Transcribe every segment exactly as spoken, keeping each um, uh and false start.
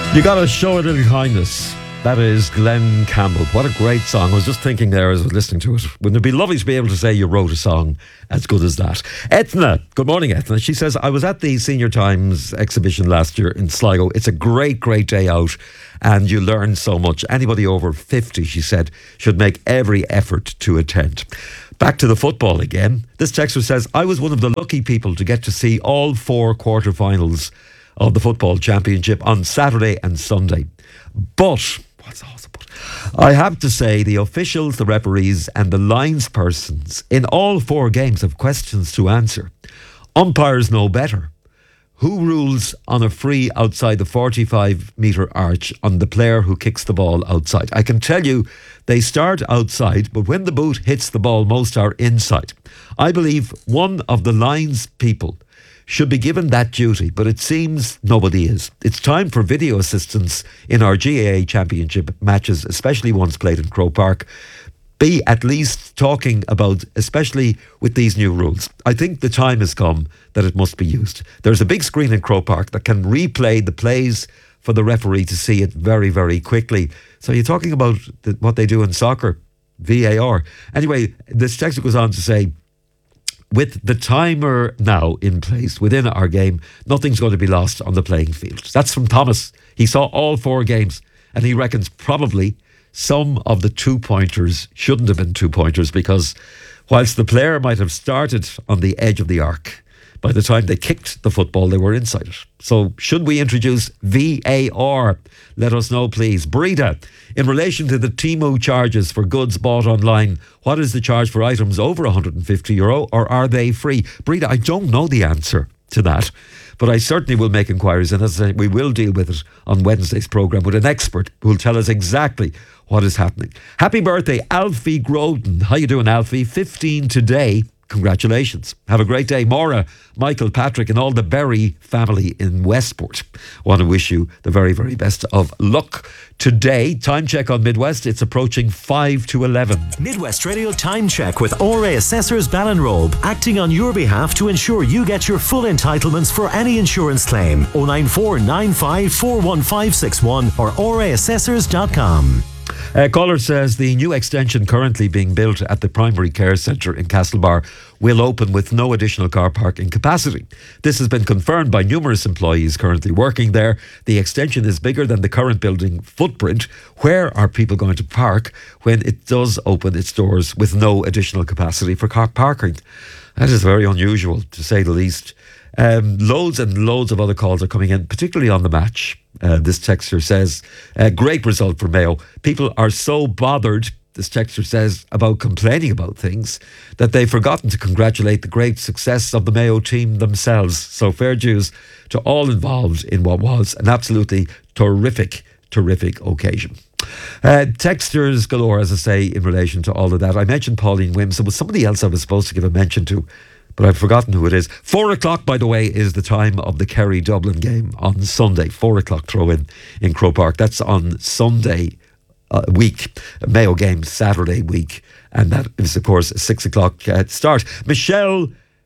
You gotta show a little kindness. That is Glenn Campbell. What a great song. I was just thinking there as I was listening to it. Wouldn't it be lovely to be able to say you wrote a song as good as that? Etna. Good morning, Etna. She says, I was at the Senior Times exhibition last year in Sligo. It's a great, great day out and you learn so much. Anybody over fifty, she said, should make every effort to attend. Back to the football again. This texter says, I was one of the lucky people to get to see all four quarterfinals of the football championship on Saturday and Sunday. But, what's awesome, but I have to say the officials, the referees and the lines persons in all four games have questions to answer. Umpires know better. Who rules on a free outside the forty-five metre arch on the player who kicks the ball outside? I can tell you they start outside, but when the boot hits the ball, most are inside. I believe one of the lines people should be given that duty, but it seems nobody is. It's time for video assistance in our G A A Championship matches, especially ones played in Croke Park, be at least talking about, especially with these new rules. I think the time has come that it must be used. There's a big screen in Croke Park that can replay the plays for the referee to see it very, very quickly. So you're talking about the, what they do in soccer, V A R. Anyway, this text goes on to say, with the timer now in place within our game, nothing's going to be lost on the playing field. That's from Thomas. He saw all four games and he reckons probably some of the two-pointers shouldn't have been two-pointers because whilst the player might have started on the edge of the arc, by the time they kicked the football, they were inside it. So should we introduce V A R? Let us know, please. Breda, in relation to the Temu charges for goods bought online, what is the charge for items over one hundred fifty euro or are they free? Breda, I don't know the answer to that, but I certainly will make inquiries, and as I say, we will deal with it on Wednesday's programme with an expert who will tell us exactly what is happening. Happy birthday, Alfie Groden. How you doing, Alfie? fifteen today. Congratulations. Have a great day. Maura, Michael, Patrick and all the Berry family in Westport want to wish you the very, very best of luck today. Time check on Midwest. It's approaching five to eleven. Midwest Radio Time Check with O R A Assessors Ballinrobe, acting on your behalf to ensure you get your full entitlements for any insurance claim. oh nine four nine five four one five six one or o r a assessors dot com. Uh, caller says the new extension currently being built at the Primary Care Centre in Castlebar will open with no additional car parking capacity. This has been confirmed by numerous employees currently working there. The extension is bigger than the current building footprint. Where are people going to park when it does open its doors with no additional capacity for car parking? That is very unusual, to say the least. Um, loads and loads of other calls are coming in, particularly on the match. Uh, this texter says, uh, great result for Mayo. People are so bothered, this texter says, about complaining about things that they've forgotten to congratulate the great success of the Mayo team themselves. So fair dues to all involved in what was an absolutely terrific, terrific occasion. Uh, texters galore, as I say, in relation to all of that. I mentioned Pauline Wims. There was somebody else I was supposed to give a mention to, but I've forgotten who it is. Four o'clock, by the way, is the time of the Kerry-Dublin game on Sunday. Four o'clock throw-in in Croke Park. That's on Sunday uh, week. Mayo game Saturday week. And that is, of course, a six o'clock uh, start. Michelle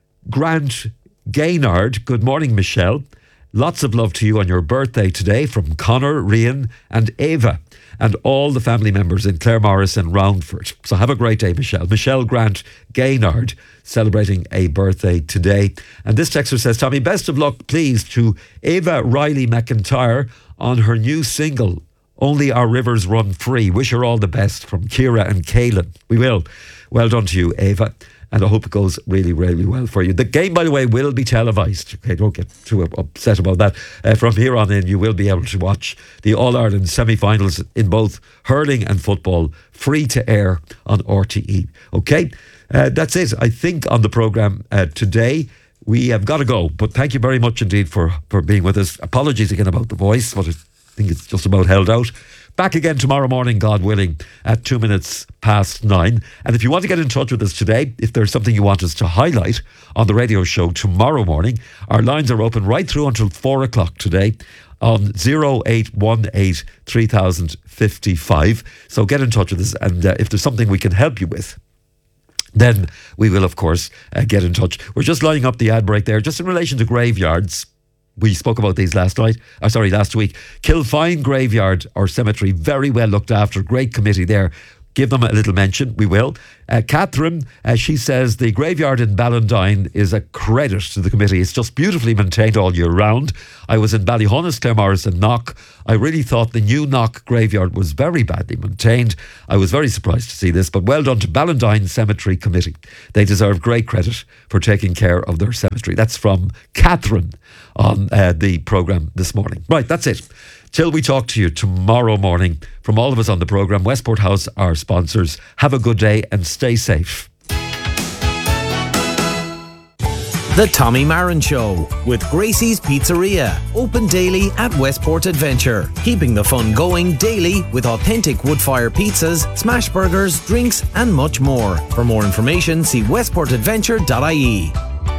Grant Gaynard. Good morning, Michelle. Lots of love to you on your birthday today from Connor, Rian and Ava and all the family members in Claremorris and Roundford. So have a great day, Michelle. Michelle Grant Gaynard celebrating a birthday today. And this texter says, Tommy, best of luck, please, to Ava Riley McIntyre on her new single, Only Our Rivers Run Free. Wish her all the best from Ciara and Caelan. We will. Well done to you, Ava. And I hope it goes really, really well for you. The game, by the way, will be televised. Okay, don't get too upset about that. Uh, from here on in, you will be able to watch the All-Ireland semi-finals in both hurling and football, free to air on R T E. Okay, uh, that's it, I think, on the programme uh, today. We have got to go, but thank you very much indeed for, for being with us. Apologies again about the voice, but I think it's just about held out. Back again tomorrow morning, God willing, at two minutes past nine. And if you want to get in touch with us today, if there's something you want us to highlight on the radio show tomorrow morning, our lines are open right through until four o'clock today on oh eight one eight, three thousand fifty-five. So get in touch with us, and uh, if there's something we can help you with, then we will, of course, uh, get in touch. We're just lining up the ad break there, just in relation to graveyards. We spoke about these last night, or sorry, last week. Kilfine Graveyard or Cemetery, very well looked after. Great committee there. Give them a little mention, we will. Uh, Catherine, uh, she says the graveyard in Ballandine is a credit to the committee. It's just beautifully maintained all year round. I was in Ballyhonus, Claremorris and Knock. I really thought the new Knock graveyard was very badly maintained. I was very surprised to see this, but well done to Ballandine Cemetery Committee. They deserve great credit for taking care of their cemetery. That's from Catherine on uh, the programme this morning. Right, that's it. Till we talk to you tomorrow morning, from all of us on the programme, Westport House, our sponsors, have a good day and stay safe. The Tommy Marin Show with Gracie's Pizzeria. Open daily at Westport Adventure. Keeping the fun going daily with authentic wood-fire pizzas, smash burgers, drinks and much more. For more information, see westport adventure dot I E.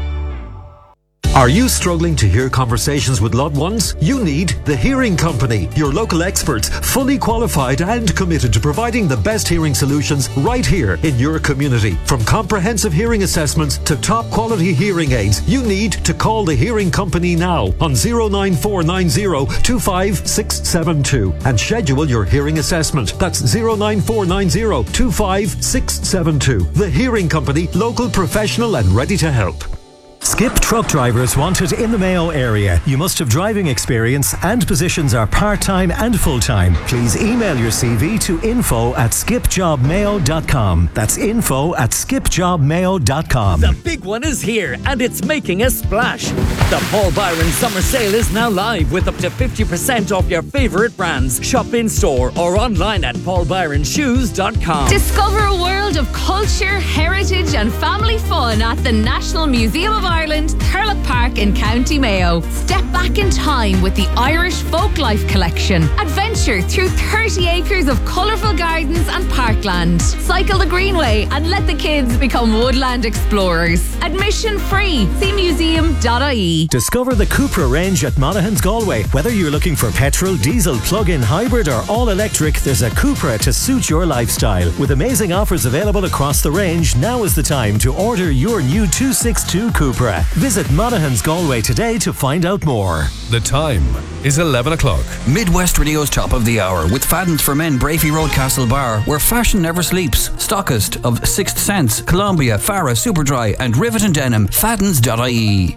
Are you struggling to hear conversations with loved ones? You need The Hearing Company, your local experts, fully qualified and committed to providing the best hearing solutions right here in your community. From comprehensive hearing assessments to top quality hearing aids, you need to call The Hearing Company now on zero nine four nine zero two five six seven two and schedule your hearing assessment. That's zero nine four nine zero two five six seven two. The Hearing Company, local, professional and ready to help. Skip truck drivers wanted in the Mayo area. You must have driving experience and positions are part-time and full-time. Please email your C V to info at skip job mayo dot com. That's info at skip job mayo dot com. The big one is here and it's making a splash. The Paul Byron Summer Sale is now live with up to fifty percent off your favourite brands. Shop in store or online at paul byron shoes dot com. Discover a world of culture, heritage and family fun at the National Museum of Ireland, Thurlock Park in County Mayo. Step back in time with the Irish Folklife Collection. Adventure through thirty acres of colourful gardens and parkland. Cycle the Greenway and let the kids become woodland explorers. Admission free. See museum dot I E. Discover the Cupra range at Monaghan's Galway. Whether you're looking for petrol, diesel, plug-in hybrid or all-electric, there's a Cupra to suit your lifestyle. With amazing offers available across the range, now is the time to order your new two sixty-two Cupra. Visit Monaghan's Galway today to find out more. The time is eleven o'clock. Midwest Radio's top of the hour with Fadden's for Men, Brafey Road, Castlebar, where fashion never sleeps. Stockist of Sixth Sense, Columbia, Farah, Superdry and Rivet and Denim. Faddens dot I E.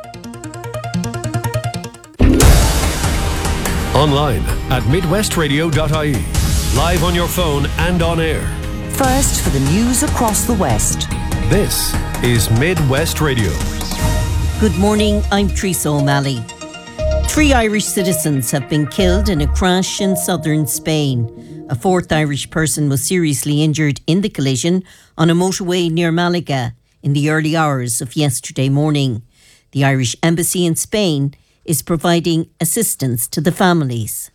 Online at midwest radio dot I E. Live on your phone and on air. First for the news across the West. This is Midwest Radio. Good morning, I'm Teresa O'Malley. Three Irish citizens have been killed in a crash in southern Spain. A fourth Irish person was seriously injured in the collision on a motorway near Malaga in the early hours of yesterday morning. The Irish Embassy in Spain is providing assistance to the families.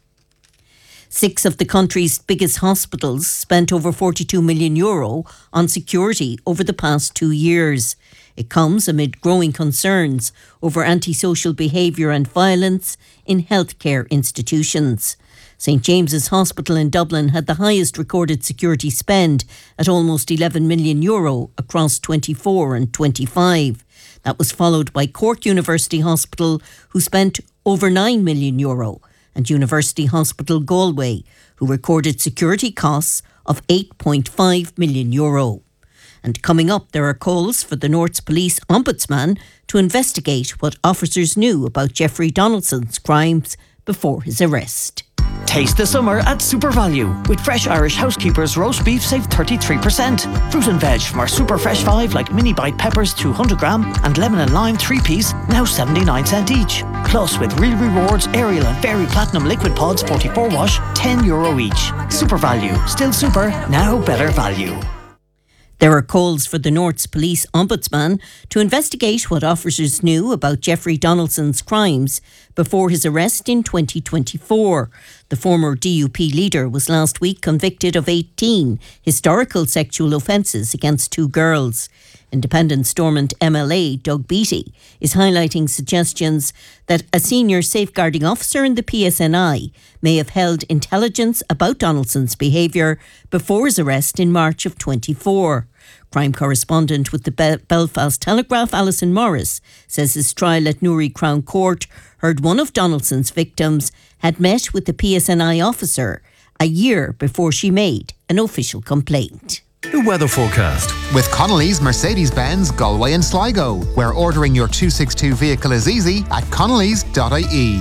Six of the country's biggest hospitals spent over forty-two million euro on security over the past two years. It comes amid growing concerns over antisocial behaviour and violence in healthcare institutions. St James's Hospital in Dublin had the highest recorded security spend at almost eleven million euro across twenty-four and twenty-five. That was followed by Cork University Hospital, who spent over nine million euro, and University Hospital Galway, who recorded security costs of eight point five million euro. And coming up, there are calls for the North's Police Ombudsman to investigate what officers knew about Jeffrey Donaldson's crimes before his arrest. Taste the summer at Super Value. With fresh Irish Housekeepers roast beef, save thirty-three percent. Fruit and veg from our Super Fresh five like mini bite peppers two hundred gram and lemon and lime three piece, now seventy-nine cent each. Plus with Real Rewards, Ariel and Fairy Platinum Liquid Pods forty-four wash, ten euro each. Super Value. Still super, now better value. There are calls for the North's Police Ombudsman to investigate what officers knew about Jeffrey Donaldson's crimes before his arrest in twenty twenty-four. The former D U P leader was last week convicted of eighteen historical sexual offences against two girls. Independent Stormont M L A Doug Beattie is highlighting suggestions that a senior safeguarding officer in the P S N I may have held intelligence about Donaldson's behaviour before his arrest in March of twenty-four. Crime correspondent with the Be- Belfast Telegraph, Alison Morris, says his trial at Newry Crown Court heard one of Donaldson's victims had met with the P S N I officer a year before she made an official complaint. The weather forecast. With Connolly's Mercedes-Benz Galway and Sligo, where ordering your two sixty-two vehicle is easy at connellys dot I E.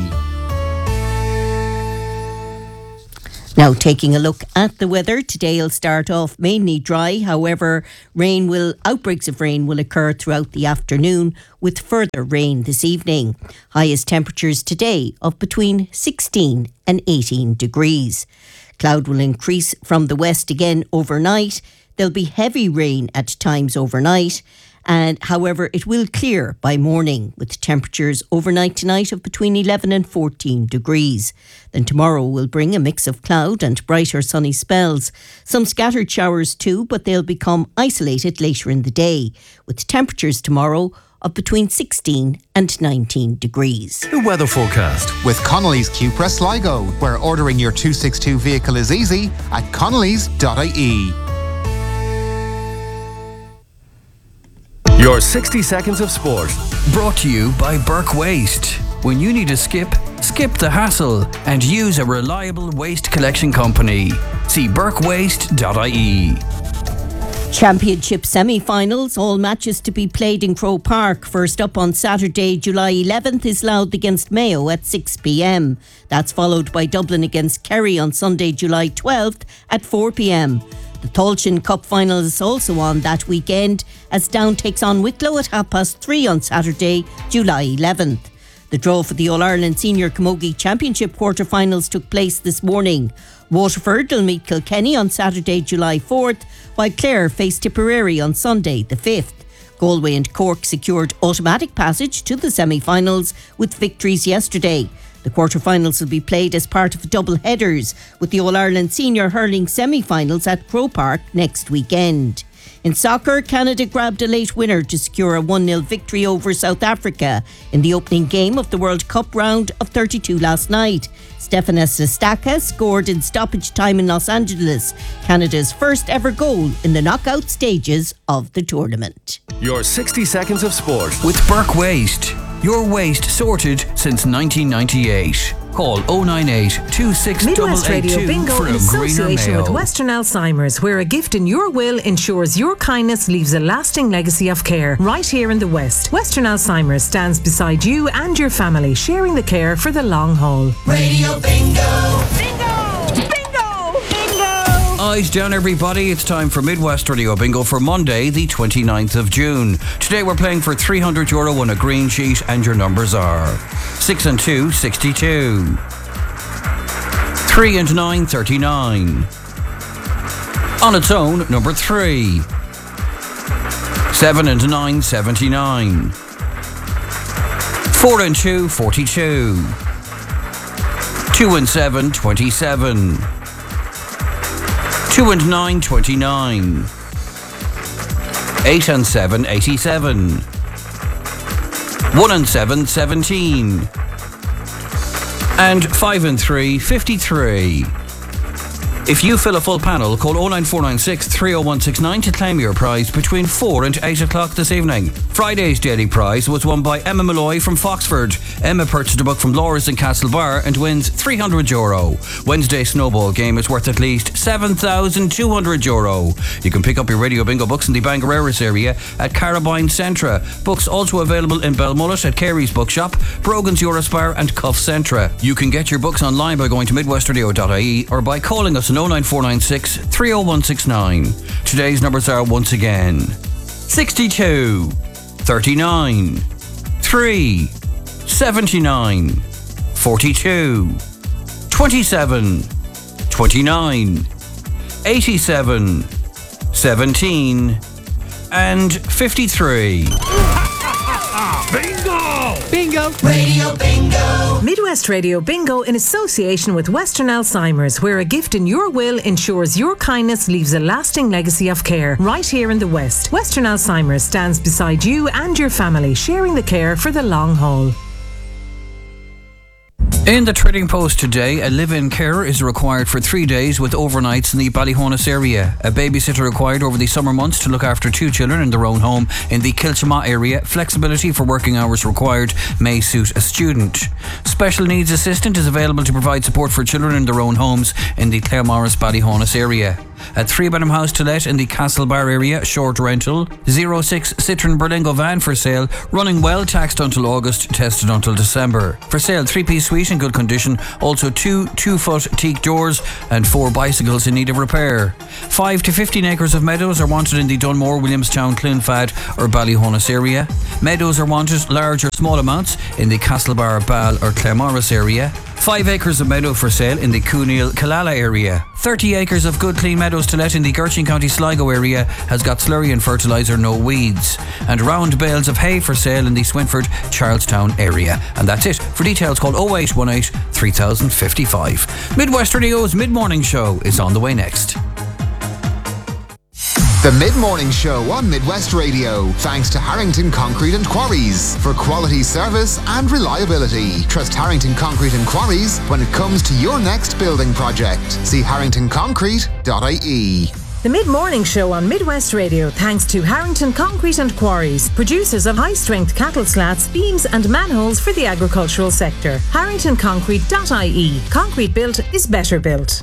Now, taking a look at the weather, today will start off mainly dry. However, rain will outbreaks of rain will occur throughout the afternoon, with further rain this evening. Highest temperatures today of between sixteen and eighteen degrees. Cloud will increase from the west again overnight. There'll be heavy rain at times overnight, and however it will clear by morning, with temperatures overnight tonight of between eleven and fourteen degrees. Then tomorrow will bring a mix of cloud and brighter sunny spells. Some scattered showers too, but they'll become isolated later in the day, with temperatures tomorrow of between sixteen and nineteen degrees. The weather forecast. With Connolly's Cupra Sligo, where ordering your two sixty-two vehicle is easy at connellys dot I E. Your sixty seconds of sport. Brought to you by Burke Waste. When you need a skip, skip the hassle and use a reliable waste collection company. See burke waste dot I E. Championship semi-finals, all matches to be played in Croke Park. First up on Saturday, July eleventh, is Louth against Mayo at six p.m. That's followed by Dublin against Kerry on Sunday, July twelfth at four p.m. The Tailteann Cup final is also on that weekend, as Down takes on Wicklow at half past three on Saturday, July eleventh. The draw for the All-Ireland Senior Camogie Championship quarter-finals took place this morning. Waterford will meet Kilkenny on Saturday, July fourth, while Clare face Tipperary on Sunday, the fifth. Galway and Cork secured automatic passage to the semi-finals with victories yesterday. The quarter-finals will be played as part of double headers, with the All-Ireland Senior Hurling semi-finals at Croke Park next weekend. In soccer, Canada grabbed a late winner to secure a one nil victory over South Africa in the opening game of the World Cup round of thirty-two last night. Stefanos Tsitsipas scored in stoppage time in Los Angeles, Canada's first ever goal in the knockout stages of the tournament. Your sixty seconds of sport. With Burke Waste. Your waste sorted since nineteen ninety-eight. Call oh nine eight, two six eight eight Midwest Radio two Bingo for in a greener association mail. with Western Alzheimer's, where a gift in your will ensures your kindness leaves a lasting legacy of care right here in the West. Western Alzheimer's stands beside you and your family, sharing the care for the long haul. Radio Bingo. Eyes down, everybody. It's time for Midwest Radio Bingo for Monday, the twenty-ninth of June. Today we're playing for three hundred euro on a green sheet, and your numbers are six and two, sixty-two. three and nine, thirty-nine. On its own, number three. seven and nine, seventy-nine. four and two, forty-two. two and seven, twenty-seven. Two and nine, twenty-nine. Eight and seven, eighty-seven. One and seven, seventeen. And five and three, fifty-three. If you fill a full panel, call oh nine four nine six, three oh one six nine to claim your prize between four and eight o'clock this evening. Friday's daily prize was won by Emma Malloy from Foxford. Emma purchased a book from Laura's in Castlebar and wins three hundred euro. Wednesday's snowball game is worth at least seven thousand two hundred euro. You can pick up your Radio Bingo books in the Bangareras area at Carabine Centra. Books also available in Belmullet at Carey's Bookshop, Brogan's Eurospar and Cuff Centra. You can get your books online by going to midwest radio dot I E or by calling us oh nine four nine six, three oh one six nine. Today's numbers are once again sixty-two, thirty-nine, three, seventy-nine, forty-two, twenty-seven, twenty-nine, eighty-seven, seventeen, and fifty-three. Bingo! Bingo! Radio Bingo! Midwest Radio Bingo in association with Western Alzheimer's, where a gift in your will ensures your kindness leaves a lasting legacy of care right here in the West. Western Alzheimer's stands beside you and your family, sharing the care for the long haul. In the Trading Post today, a live-in carer is required for three days with overnights in the Ballyhonus area. A babysitter required over the summer months to look after two children in their own home in the Kilchama area. Flexibility for working hours required may suit a student. Special needs assistant is available to provide support for children in their own homes in the Claremorris Ballyhonus area. A three-bedroom house to let in the Castlebar area, short rental. oh six Citroen Berlingo van for sale, running well, taxed until August, tested until December. For sale, three-piece suite in good condition, also two two-foot teak doors and four bicycles in need of repair. five to fifteen acres of meadows are wanted in the Dunmore, Williamstown, Clonfad or Ballyhonus area. Meadows are wanted, large or small amounts, in the Castlebar, Ball or Claremorris area. Five acres of meadow for sale in the Cooneal, Killala area. thirty acres of good clean meadows to let in the Gertrude County Sligo area has got slurry and fertiliser, no weeds. And round bales of hay for sale in the Swinford, Charlestown area. And that's it. For details, call oh eight one eight, three thousand fifty-five. Midwest Radio's Mid-Morning Show is on the way next. The Mid-Morning Show on Midwest Radio, thanks to Harrington Concrete and Quarries for quality service and reliability. Trust Harrington Concrete and Quarries when it comes to your next building project. See harrington concrete dot I E. The Mid-Morning Show on Midwest Radio, thanks to Harrington Concrete and Quarries, producers of high-strength cattle slats, beams and manholes for the agricultural sector. harrington concrete dot I E. Concrete built is better built.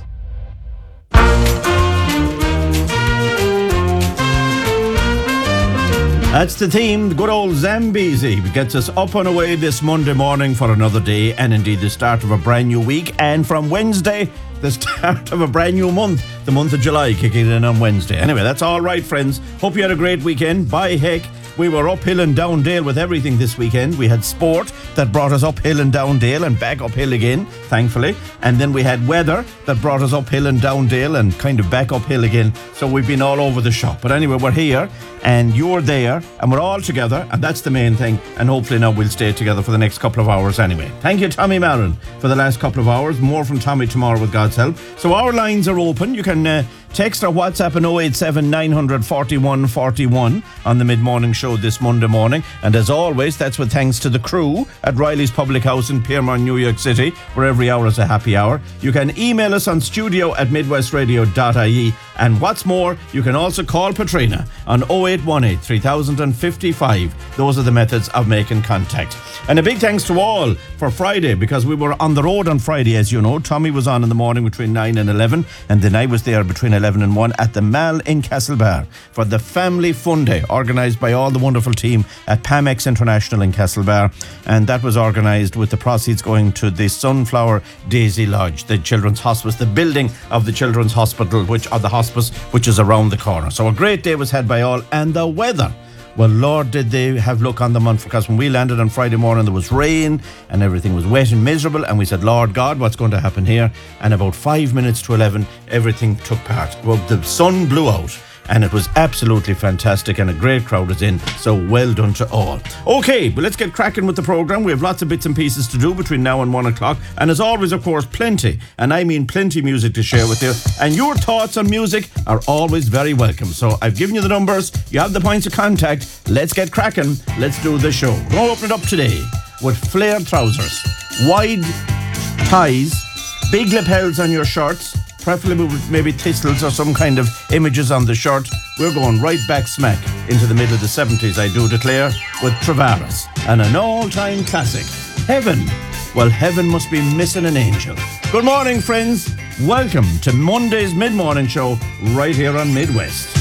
That's the theme, the good old Zambezi. It gets us up and away this Monday morning for another day, and indeed the start of a brand new week. And from Wednesday, the start of a brand new month, the month of July, kicking in on Wednesday. Anyway, that's all right, friends. Hope you had a great weekend. By heck, we were uphill and down dale with everything this weekend. We had sport that brought us uphill and down dale and back uphill again, thankfully. And then we had weather that brought us uphill and down dale and kind of back uphill again. So we've been all over the shop. But anyway, we're here and you're there and we're all together, and that's the main thing. And hopefully now we'll stay together for the next couple of hours anyway. Thank you, Tommy Marin, for the last couple of hours. More from Tommy tomorrow with God's help. So our lines are open. You can uh, text or WhatsApp an oh eight seven, nine hundred, forty-one forty-one on the Mid-Morning Show this Monday morning. And as always, that's with thanks to the crew at Riley's Public House in Piermont, New York City, where every hour is a happy hour. You can email us on studio at midwest radio dot I E. And what's more, you can also call Patrina on oh eight one eight, three thousand fifty-five. Those are the methods of making contact. And a big thanks to all for Friday, because we were on the road on Friday, as you know. Tommy was on in the morning between nine and eleven, and then I was there between eleven and one at the Mall in Castlebar for the Family Fun Day, organised by all the wonderful team at Pamex International in Castlebar. And that was organised with the proceeds going to the Sunflower Daisy Lodge, the Children's Hospice, the building of the Children's Hospital, which are the hospice which is around the corner. So a great day was had by all. And the weather, well, Lord, did they have luck on the month, because when we landed on Friday morning there was rain and everything was wet and miserable, and we said, Lord God, what's going to happen here? And about five minutes to eleven, everything took part. Well, the sun blew out and it was absolutely fantastic, and a great crowd was in, so well done to all. Okay, but let's get cracking with the programme. We have lots of bits and pieces to do between now and one o'clock, and as always, of course, plenty, and I mean plenty music to share with you, and your thoughts on music are always very welcome. So I've given you the numbers, you have the points of contact. Let's get cracking, let's do the show. We'll open it up today with flared trousers, wide ties, big lapels on your shirts, preferably with maybe thistles or some kind of images on the shirt. We're going right back smack into the middle of the seventies, I do declare, with Travaris and an all-time classic, Heaven. Well, heaven must be missing an angel. Good morning, friends. Welcome to Monday's Mid-Morning Show right here on Midwest.